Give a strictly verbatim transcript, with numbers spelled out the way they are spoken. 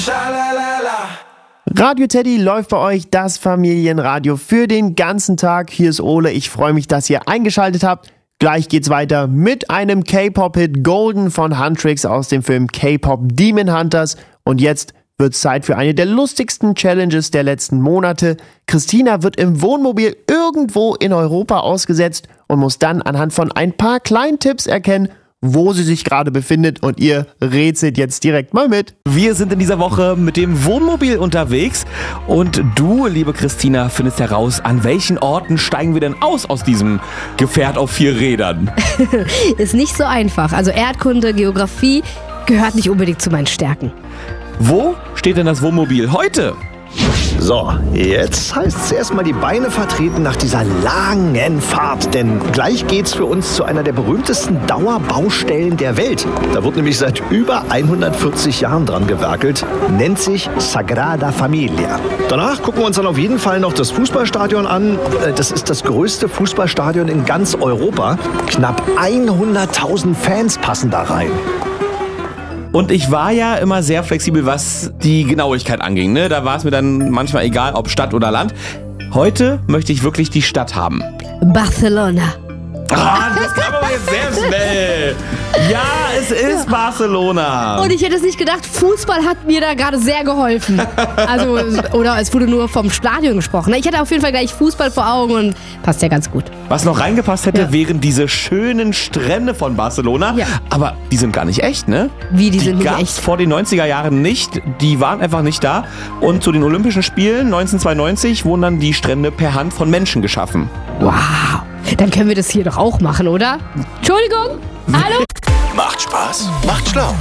Radio Teddy läuft bei euch, das Familienradio für den ganzen Tag. Hier ist Ole, ich freue mich, dass ihr eingeschaltet habt. Gleich geht's weiter mit einem K-Pop-Hit Golden von Huntrix aus dem Film K-Pop Demon Hunters. Und jetzt wird's Zeit für eine der lustigsten Challenges der letzten Monate. Christina wird im Wohnmobil irgendwo in Europa ausgesetzt und muss dann anhand von ein paar kleinen Tipps erkennen, wo sie sich gerade befindet, und ihr rätselt jetzt direkt mal mit. Wir sind in dieser Woche mit dem Wohnmobil unterwegs und du, liebe Christina, findest heraus, an welchen Orten steigen wir denn aus aus diesem Gefährt auf vier Rädern? Ist nicht so einfach. Also Erdkunde, Geografie gehört nicht unbedingt zu meinen Stärken. Wo steht denn das Wohnmobil heute? So, jetzt heißt es erstmal die Beine vertreten nach dieser langen Fahrt, denn gleich geht's für uns zu einer der berühmtesten Dauerbaustellen der Welt. Da wird nämlich seit über hundertvierzig Jahren dran gewerkelt, nennt sich Sagrada Familia. Danach gucken wir uns dann auf jeden Fall noch das Fußballstadion an. Das ist das größte Fußballstadion in ganz Europa. Knapp hunderttausend Fans passen da rein. Und ich war ja immer sehr flexibel, was die Genauigkeit anging. Ne? Da war es mir dann manchmal egal, ob Stadt oder Land. Heute möchte ich wirklich die Stadt haben. Barcelona. Ah, das kam aber jetzt sehr schnell. Ja, es ist Barcelona. Und ich hätte es nicht gedacht, Fußball hat mir da gerade sehr geholfen. Also, oder es wurde nur vom Stadion gesprochen. Ich hatte auf jeden Fall gleich Fußball vor Augen und passt ja ganz gut. Was noch reingepasst hätte, Ja. wären diese schönen Strände von Barcelona. Ja. Aber die sind gar nicht echt, ne? Wie, die, Die sind nicht gab's echt? vor den neunziger Jahren nicht. Die waren einfach nicht da. Und zu den Olympischen Spielen neunzehnhundertzweiundneunzig wurden dann die Strände per Hand von Menschen geschaffen. Wow. Dann können wir das hier doch auch machen, oder? Entschuldigung? Hallo? Macht Spaß, macht schlau.